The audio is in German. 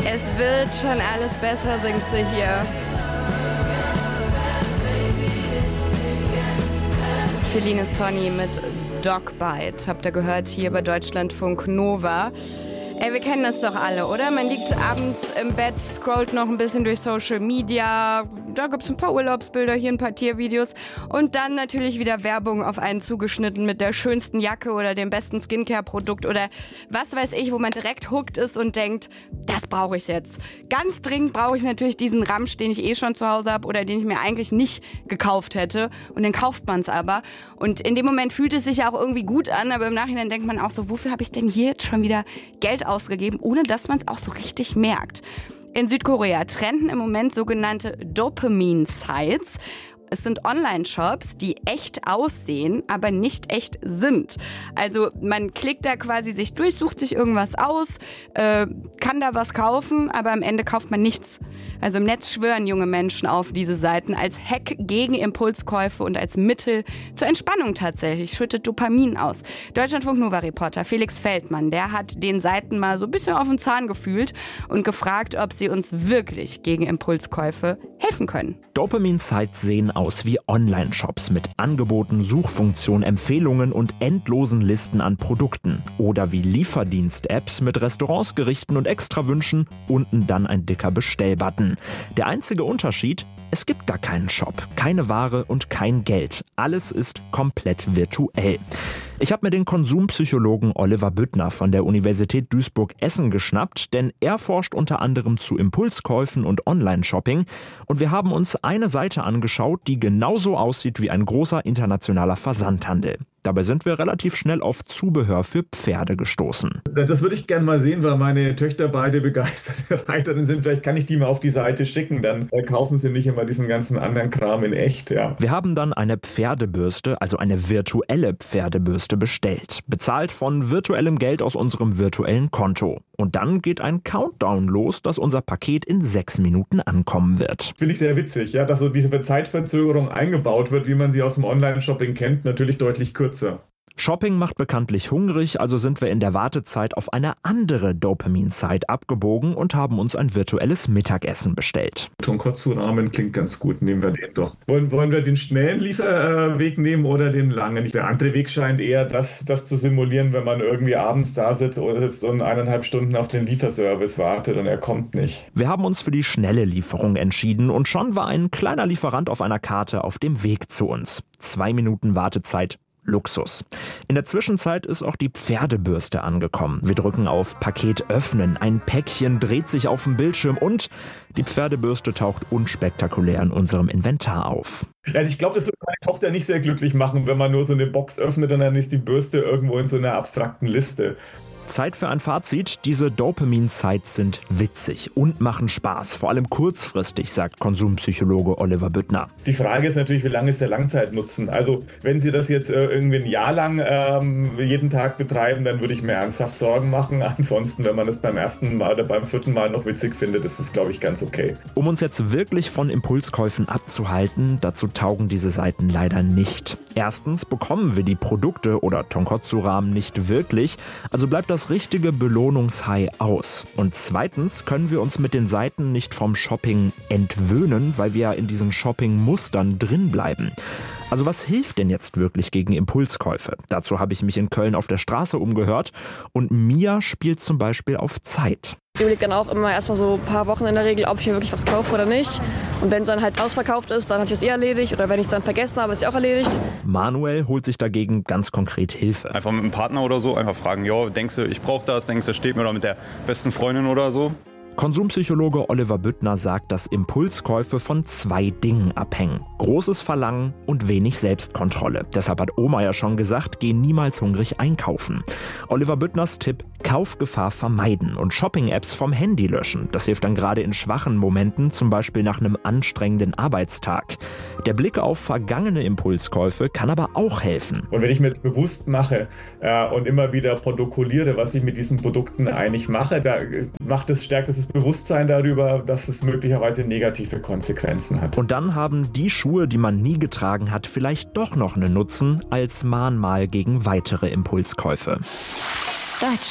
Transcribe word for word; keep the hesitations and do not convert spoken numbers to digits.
Es wird schon alles besser, singt sie hier. Feline Sonny mit Dogbite habt ihr gehört hier bei Deutschlandfunk Nova. Ey, wir kennen das doch alle, oder? Man liegt abends im Bett, scrollt noch ein bisschen durch Social Media, da gibt's ein paar Urlaubsbilder, hier ein paar Tiervideos und dann natürlich wieder Werbung auf einen zugeschnitten mit der schönsten Jacke oder dem besten Skincare-Produkt oder was weiß ich, wo man direkt hooked ist und denkt, das brauche ich jetzt. Ganz dringend brauche ich natürlich diesen Ramsch, den ich eh schon zu Hause habe oder den ich mir eigentlich nicht gekauft hätte und dann kauft man es aber und in dem Moment fühlt es sich ja auch irgendwie gut an, aber im Nachhinein denkt man auch so, wofür habe ich denn hier jetzt schon wieder Geld ausgegeben, ohne dass man es auch so richtig merkt. In Südkorea trenden im Moment sogenannte Dopamin-Sites. Es sind Online-Shops, die echt aussehen, aber nicht echt sind. Also man klickt da quasi sich durch, sucht sich irgendwas aus, äh, kann da was kaufen, aber am Ende kauft man nichts. Also im Netz schwören junge Menschen auf diese Seiten als Hack gegen Impulskäufe und als Mittel zur Entspannung tatsächlich. Schüttet Dopamin aus. Deutschlandfunk-Nova-Reporter Felix Feldmann, der hat den Seiten mal so ein bisschen auf den Zahn gefühlt und gefragt, ob sie uns wirklich gegen Impulskäufe helfen können. Dopamin-Sites sehen aus wie Online-Shops mit Angeboten, Suchfunktionen, Empfehlungen und endlosen Listen an Produkten. Oder wie Lieferdienst-Apps mit Restaurants, Gerichten und Extrawünschen, unten dann ein dicker Bestellbutton. Der einzige Unterschied: es gibt gar keinen Shop, keine Ware und kein Geld. Alles ist komplett virtuell. Ich habe mir den Konsumpsychologen Oliver Büttner von der Universität Duisburg-Essen geschnappt, denn er forscht unter anderem zu Impulskäufen und Online-Shopping. Und wir haben uns eine Seite angeschaut, die genauso aussieht wie ein großer internationaler Versandhandel. Dabei sind wir relativ schnell auf Zubehör für Pferde gestoßen. Das würde ich gerne mal sehen, weil meine Töchter beide begeisterte Reiterinnen sind. Vielleicht kann ich die mal auf die Seite schicken, dann kaufen sie nicht immer diesen ganzen anderen Kram in echt. Ja. Wir haben dann eine Pferdebürste, also eine virtuelle Pferdebürste bestellt. Bezahlt von virtuellem Geld aus unserem virtuellen Konto. Und dann geht ein Countdown los, dass unser Paket in sechs Minuten ankommen wird. Finde ich sehr witzig, ja, dass so diese Zeitverzögerung eingebaut wird, wie man sie aus dem Online-Shopping kennt, natürlich deutlich kürzer. Shopping macht bekanntlich hungrig, also sind wir in der Wartezeit auf eine andere Dopamin-Site abgebogen und haben uns ein virtuelles Mittagessen bestellt. Tonkotsu-Ramen klingt ganz gut, nehmen wir den doch. Wollen, wollen wir den schnellen Lieferweg nehmen oder den langen? Der andere Weg scheint eher das, das zu simulieren, wenn man irgendwie abends da sitzt und eineinhalb Stunden auf den Lieferservice wartet und er kommt nicht. Wir haben uns für die schnelle Lieferung entschieden und schon war ein kleiner Lieferant auf einer Karte auf dem Weg zu uns. Zwei Minuten Wartezeit. Luxus. In der Zwischenzeit ist auch die Pferdebürste angekommen. Wir drücken auf Paket öffnen, ein Päckchen dreht sich auf dem Bildschirm und die Pferdebürste taucht unspektakulär in unserem Inventar auf. Also ich glaube, das wird meine Tochter nicht sehr glücklich machen, wenn man nur so eine Box öffnet und dann ist die Bürste irgendwo in so einer abstrakten Liste. Zeit für ein Fazit. Diese Dopamin-Sites sind witzig und machen Spaß, vor allem kurzfristig, sagt Konsumpsychologe Oliver Büttner. Die Frage ist natürlich, wie lange ist der Langzeitnutzen? Also wenn Sie das jetzt äh, irgendwie ein Jahr lang ähm, jeden Tag betreiben, dann würde ich mir ernsthaft Sorgen machen. Ansonsten, wenn man das beim ersten Mal oder beim vierten Mal noch witzig findet, ist das, glaube ich, ganz okay. Um uns jetzt wirklich von Impulskäufen abzuhalten, dazu taugen diese Seiten leider nicht. Erstens bekommen wir die Produkte oder Tonkotsu-Ramen nicht wirklich, also bleibt das richtige Belohnungshigh aus. Und zweitens können wir uns mit den Seiten nicht vom Shopping entwöhnen, weil wir ja in diesen Shopping-Mustern drin bleiben. Also was hilft denn jetzt wirklich gegen Impulskäufe? Dazu habe ich mich in Köln auf der Straße umgehört und Mia spielt zum Beispiel auf Zeit. Ich überlege dann auch immer erstmal so ein paar Wochen in der Regel, ob ich mir wirklich was kaufe oder nicht. Und wenn es dann halt ausverkauft ist, dann hat ich es eh erledigt. Oder wenn ich es dann vergessen habe, ist es auch erledigt. Manuel holt sich dagegen ganz konkret Hilfe. Einfach mit einem Partner oder so, einfach fragen, jo, denkst du, ich brauche das, denkst du, das steht mir, oder mit der besten Freundin oder so. Konsumpsychologe Oliver Büttner sagt, dass Impulskäufe von zwei Dingen abhängen. Großes Verlangen und wenig Selbstkontrolle. Deshalb hat Oma ja schon gesagt, geh niemals hungrig einkaufen. Oliver Büttners Tipp: Kaufgefahr vermeiden und Shopping-Apps vom Handy löschen. Das hilft dann gerade in schwachen Momenten, zum Beispiel nach einem anstrengenden Arbeitstag. Der Blick auf vergangene Impulskäufe kann aber auch helfen. Und wenn ich mir jetzt bewusst mache äh, und immer wieder protokolliere, was ich mit diesen Produkten eigentlich mache, da macht es, stärkt es das Bewusstsein darüber, dass es möglicherweise negative Konsequenzen hat. Und dann haben die Schuhe, die man nie getragen hat, vielleicht doch noch einen Nutzen als Mahnmal gegen weitere Impulskäufe.